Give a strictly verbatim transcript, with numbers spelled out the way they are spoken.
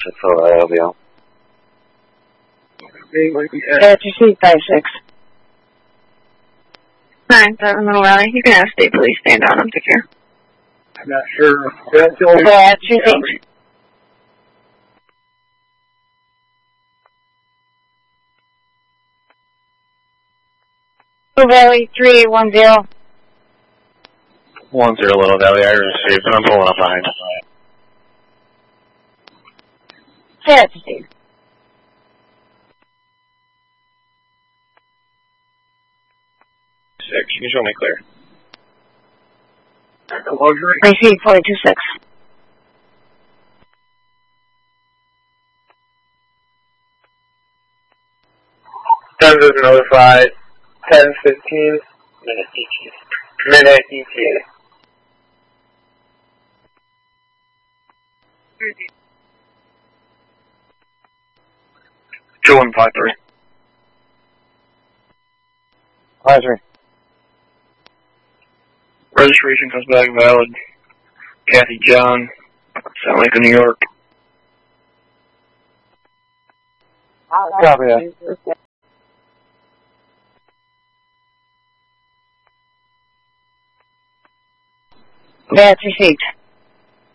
That's all right, L B L. That's received five six. Nine seven Little Valley. You can have state police stand on them, take care. I'm not sure. That's received. Little Valley three one zero. One zero Little Valley, I received, and I'm pulling up behind. That's received. Six, you can show me clear. Luxury. Receive four two six. Ten is notified. Ten fifteen. Minute E T. Minute E T. Two one five three. Five three. Registration comes back valid. Kathy John, Sound Lake, New York. Copy that. That's received.